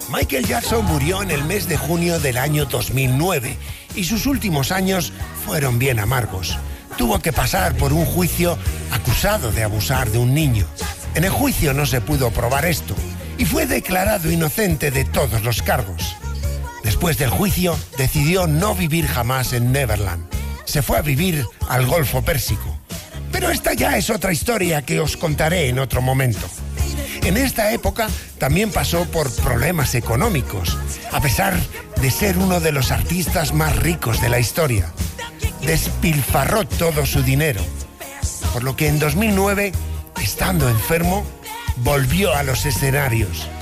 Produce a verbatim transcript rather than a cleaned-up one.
Michael Jackson murió en el mes de junio del año dos mil nueve y sus últimos años fueron bien amargos. Tuvo que pasar por un juicio acusado de abusar de un niño. En el juicio no se pudo probar esto y fue declarado inocente de todos los cargos. Después del juicio, decidió no vivir jamás en Neverland. Se fue a vivir al Golfo Pérsico. Pero esta ya es otra historia que os contaré en otro momento. En esta época también pasó por problemas económicos, a pesar de ser uno de los artistas más ricos de la historia. Despilfarró todo su dinero, por lo que en dos mil nueve, estando enfermo, volvió a los escenarios.